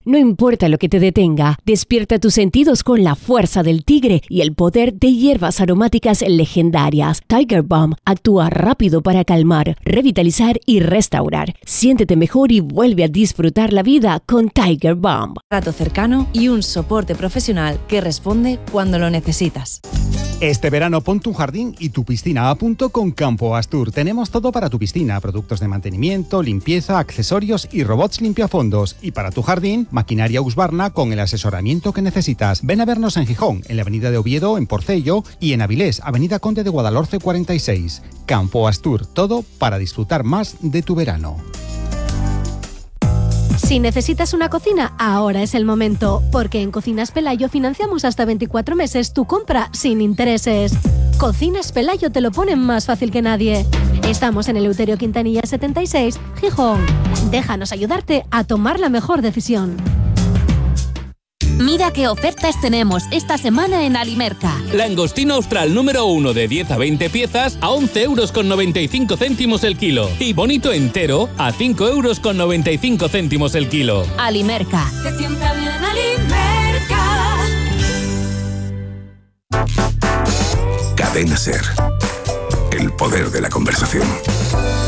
No importa lo que te detenga, despierta tus sentidos con la fuerza del tigre y el poder de hierbas aromáticas legendarias. Tiger Balm actúa rápido para calmar, revitalizar y restaurar. Siéntete mejor y vuelve a disfrutar la vida con Tiger Balm. Trato cercano y un soporte profesional que responde cuando lo necesitas. Este verano pon tu jardín y tu piscina a punto con Campo Astur. Tenemos todo para tu piscina, productos de mantenimiento, limpieza, accesorios y robots limpiafondos. Y para tu jardín, maquinaria Husqvarna con el asesoramiento que necesitas. Ven a vernos en Gijón, en la avenida de Oviedo, en Porcello, y en Avilés, avenida Conde de Guadalhorce 46. Campo Astur, todo para disfrutar más de tu verano. Si necesitas una cocina, ahora es el momento, porque en Cocinas Pelayo financiamos hasta 24 meses tu compra sin intereses. Cocinas Pelayo te lo ponen más fácil que nadie. Estamos en Eleuterio Quintanilla 76, Gijón. Déjanos ayudarte a tomar la mejor decisión. Mira qué ofertas tenemos esta semana en Alimerca. Langostino austral número 1 de 10 a 20 piezas a 11,95 € el kilo. Y bonito entero a 5,95 € el kilo. Alimerca. Se sienta bien Alimerca. Cadena SER. El poder de la conversación.